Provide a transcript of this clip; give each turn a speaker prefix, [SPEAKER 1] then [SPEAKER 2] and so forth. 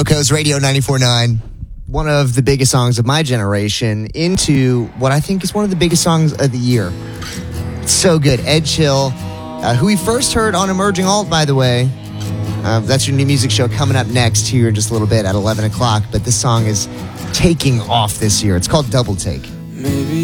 [SPEAKER 1] Coast Radio 94.9. One of the biggest songs of my generation into what I think is one of the biggest songs of the year. It's so good. Ed Chill, who we first heard on Emerging Alt, by the way. That's your new music show coming up next here in just a little bit at 11 o'clock. But this song is taking off this year. It's called Double Take.
[SPEAKER 2] Maybe